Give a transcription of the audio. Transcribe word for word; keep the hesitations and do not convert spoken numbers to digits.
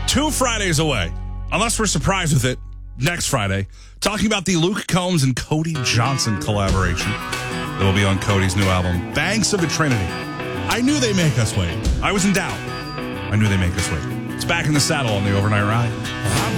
two Fridays away, unless we're surprised with it next Friday, talking about the Luke Combs and Cody Johnson collaboration that will be on Cody's new album, Banks of the Trinity. I knew they make us wait. I was in doubt. I knew they make us wait. It's Back in the Saddle on the Overnight Ride.